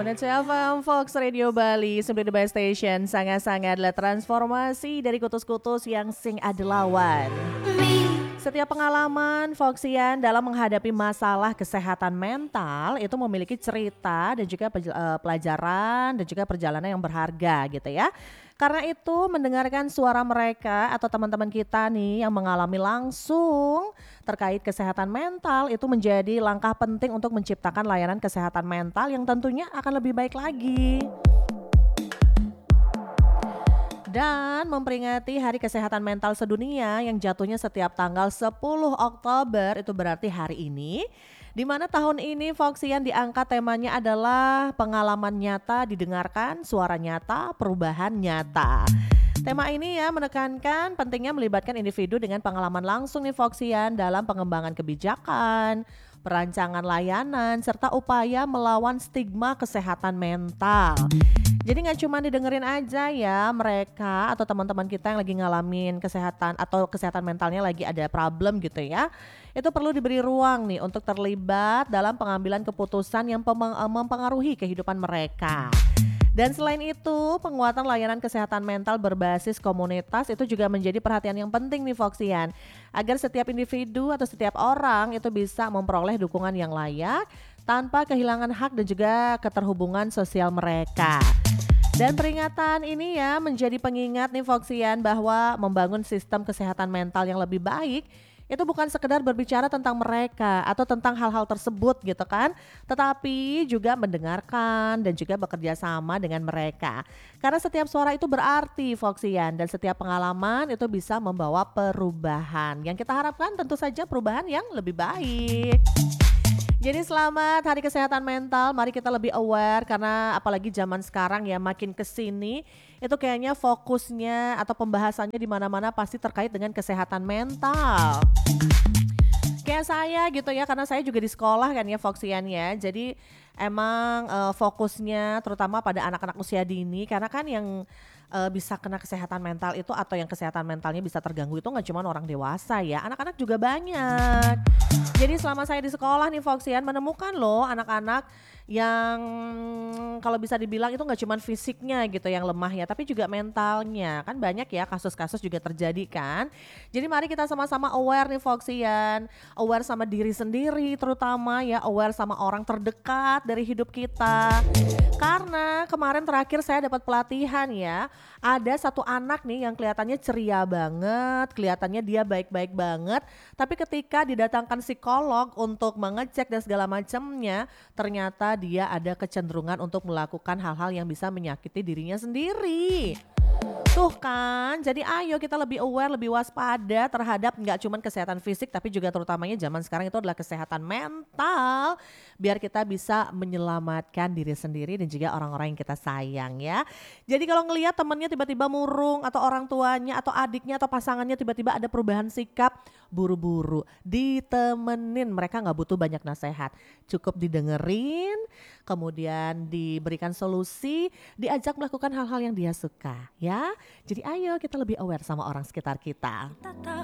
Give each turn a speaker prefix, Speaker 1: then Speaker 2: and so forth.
Speaker 1: Menit FM Fox Radio Bali, Sebenarnya The Best Station, sangat-sangat adalah transformasi dari kutus-kutus yang sing adelawan. Setiap pengalaman Foxian dalam menghadapi masalah kesehatan mental itu memiliki cerita dan juga pelajaran dan juga perjalanan yang berharga gitu ya. Karena itu mendengarkan suara mereka atau teman-teman kita nih yang mengalami langsung terkait kesehatan mental itu menjadi langkah penting untuk menciptakan layanan kesehatan mental yang tentunya akan lebih baik lagi. Dan memperingati Hari Kesehatan Mental Sedunia yang jatuhnya setiap tanggal 10 Oktober itu berarti hari ini. Di mana tahun ini Foxian diangkat temanya adalah pengalaman nyata didengarkan, suara nyata, perubahan nyata. Tema ini ya menekankan pentingnya melibatkan individu dengan pengalaman langsung nih Foxian dalam pengembangan kebijakan, perancangan layanan, serta upaya melawan stigma kesehatan mental. Jadi gak cuma didengerin aja ya mereka atau teman-teman kita yang lagi ngalamin kesehatan atau kesehatan mentalnya lagi ada problem gitu ya. Itu perlu diberi ruang nih untuk terlibat dalam pengambilan keputusan yang mempengaruhi kehidupan mereka. Dan selain itu, penguatan layanan kesehatan mental berbasis komunitas itu juga menjadi perhatian yang penting nih Foxian. Agar setiap individu atau setiap orang itu bisa memperoleh dukungan yang layak tanpa kehilangan hak dan juga keterhubungan sosial mereka. Dan peringatan ini ya menjadi pengingat nih Foxian bahwa membangun sistem kesehatan mental yang lebih baik itu bukan sekedar berbicara tentang mereka atau tentang hal-hal tersebut gitu kan, tetapi juga mendengarkan dan juga bekerja sama dengan mereka. Karena setiap suara itu berarti Foxian dan setiap pengalaman itu bisa membawa perubahan. Yang kita harapkan tentu saja perubahan yang lebih baik. Jadi selamat Hari Kesehatan Mental, mari kita lebih aware karena apalagi zaman sekarang ya makin kesini itu kayaknya fokusnya atau pembahasannya di mana-mana pasti terkait dengan kesehatan mental. Kayak saya gitu ya karena saya juga di sekolah kan ya Foxian ya, jadi emang fokusnya terutama pada anak-anak usia dini karena kan yang bisa kena kesehatan mental itu atau yang kesehatan mentalnya bisa terganggu itu nggak cuma orang dewasa ya, anak-anak juga banyak. Jadi selama saya di sekolah nih Foxian menemukan loh anak-anak yang kalau bisa dibilang itu nggak cuma fisiknya gitu yang lemah ya, tapi juga mentalnya. Kan banyak ya kasus-kasus juga terjadi kan. Jadi mari kita sama-sama aware nih Foxian, aware sama diri sendiri terutama ya, aware sama orang terdekat dari hidup kita. Karena kemarin terakhir saya dapat pelatihan ya, ada satu anak nih yang kelihatannya ceria banget, kelihatannya dia baik-baik banget, tapi ketika didatangkan psikolog untuk mengecek dan segala macamnya, ternyata dia ada kecenderungan untuk melakukan hal-hal yang bisa menyakiti dirinya sendiri. Tuh kan, jadi ayo kita lebih aware, lebih waspada terhadap nggak cuma kesehatan fisik tapi juga terutamanya zaman sekarang itu adalah kesehatan mental biar kita bisa menyelamatkan diri sendiri dan juga orang-orang yang kita sayang ya. Jadi kalau ngelihat temennya tiba-tiba murung atau orang tuanya atau adiknya atau pasangannya tiba-tiba ada perubahan sikap, buru-buru ditemenin, mereka nggak butuh banyak nasihat, cukup didengerin, kemudian diberikan solusi, diajak melakukan hal-hal yang dia suka ya. Jadi ayo kita lebih aware sama orang sekitar kita.